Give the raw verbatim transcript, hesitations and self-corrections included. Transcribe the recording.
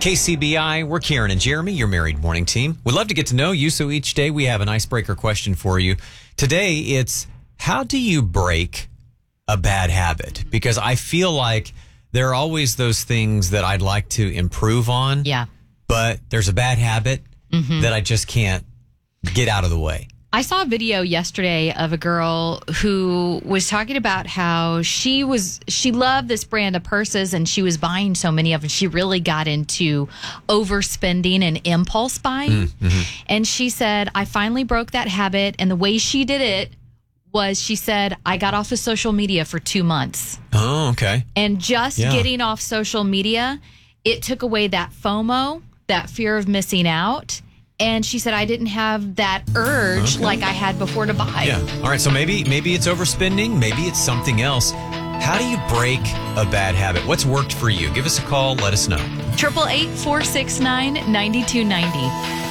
K C B I, we're Karen and Jeremy, your married morning team. We'd love to get to know you, so each day we have an icebreaker question for you. Today, it's how do you break a bad habit? Because I feel like there are always those things that I'd like to improve on. Yeah. But there's a bad habit mm-hmm. that I just can't get out of the way. I saw a video yesterday of a girl who was talking about how she was she loved this brand of purses and she was buying so many of them. She really got into overspending and impulse buying. Mm-hmm. And she said, I finally broke that habit. And the way she did it was, she said, I got off of social media for two months. Oh, okay. And just yeah. getting off social media, it took away that FOMO, that fear of missing out. And she said, I didn't have that urge okay. like I had before to buy. Yeah. All right. So maybe maybe it's overspending. Maybe it's something else. How do you break a bad habit? What's worked for you? Give us a call. Let us know. eight eight eight, four six nine, nine two nine zero.